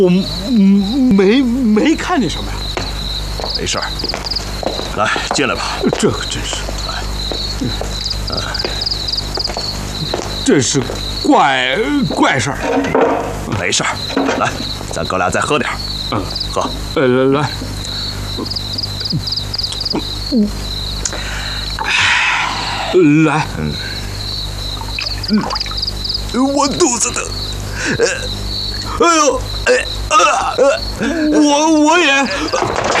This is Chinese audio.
我没看见什么呀。 没事儿，来进来吧。 这可真是，这是怪事儿。 没事儿，来，咱哥俩再喝点儿。喝。 来。来， 我肚子疼， 哎呦，我也。